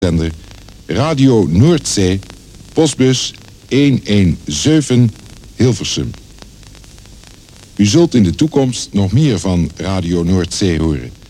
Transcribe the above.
Zender Radio Noordzee, postbus 117 Hilversum. U zult in de toekomst nog meer van Radio Noordzee horen.